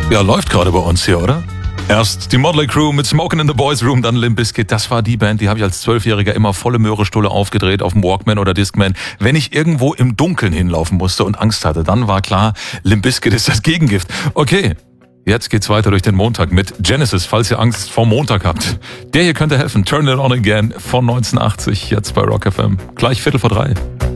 Ja, läuft gerade bei uns hier, oder? Erst die Motley Crue mit Smokin' in the Boys Room, dann Limp Bizkit. Das war die Band, die habe ich als 12-Jähriger immer volle Möhrestulle aufgedreht auf dem Walkman oder Discman. Wenn ich irgendwo im Dunkeln hinlaufen musste und Angst hatte, dann war klar, Limp Bizkit ist das Gegengift. Okay, jetzt geht's weiter durch den Montag mit Genesis, falls ihr Angst vor Montag habt. Der hier könnte helfen. Turn It On Again von 1980, jetzt bei Rock FM. Gleich 14:45.